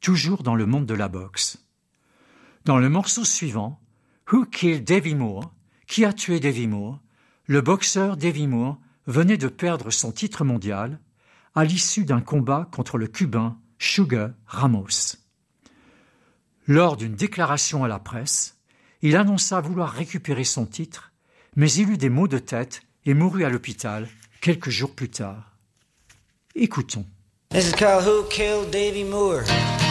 toujours dans le monde de la boxe. Dans le morceau suivant, Who Killed Davey Moore? Qui a tué Davey Moore? Le boxeur Davey Moore venait de perdre son titre mondial à l'issue d'un combat contre le Cubain Sugar Ramos. Lors d'une déclaration à la presse, il annonça vouloir récupérer son titre, mais il eut des maux de tête et mourut à l'hôpital quelques jours plus tard. Écoutons. This is called Who Killed Davey Moore?